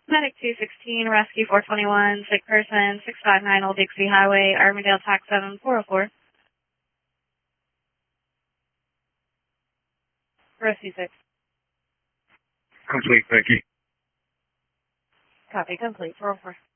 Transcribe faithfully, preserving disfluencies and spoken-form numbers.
Medic two sixteen, Rescue four twenty-one, sick person, six five nine Old Dixie Highway, Armandale, Tax seven four oh four. Rescue six. Complete, thank you. Copy, complete, four oh four.